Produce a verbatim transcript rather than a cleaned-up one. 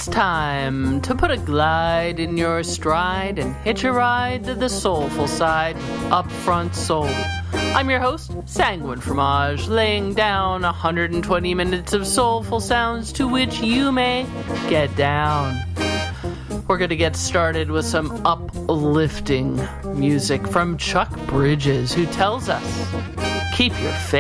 It's time to put a glide in your stride and hitch a ride to the soulful side, Upfront Soul. I'm your host, Sanguine Fromage, laying down one hundred twenty minutes of soulful sounds to which you may get down. We're going to get started with some uplifting music from Chuck Bridges, who tells us, keep your faith.